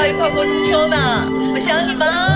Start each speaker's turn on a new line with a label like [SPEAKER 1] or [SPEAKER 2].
[SPEAKER 1] 要一块过中秋呢，我想你们啊。